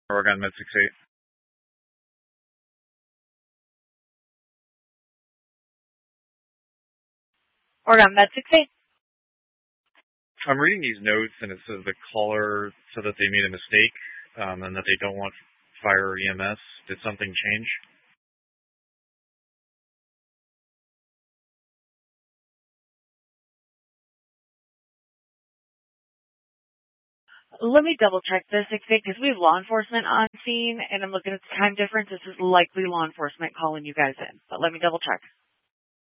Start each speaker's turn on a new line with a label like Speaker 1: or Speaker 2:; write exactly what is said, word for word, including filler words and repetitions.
Speaker 1: Oregon Med six eight.
Speaker 2: Oregon Med six eight.
Speaker 1: I'm reading these notes, and it says the caller said that they made a mistake um, and that they don't want fire or E M S. Did something change?
Speaker 2: Let me double check this because we have law enforcement on scene, and I'm looking at the time difference. This is likely law enforcement calling you guys in, but let me double check.